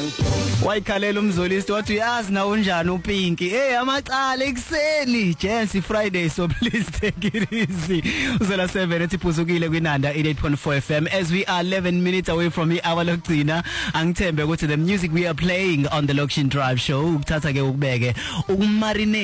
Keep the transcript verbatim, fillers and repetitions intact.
Wayikhalela umzolisi wathi uyazi na unjani uPinki hey amacala ekseni Jensi Friday so please take it easy uzela seven ethi phuzukile kwinanda eighty-eight point four F M as we are eleven minutes away from the hour lokugcina angithembe ukuthi the music we are playing on the Lokshin Drive show ukuthatha ke ukubeke ukumarinate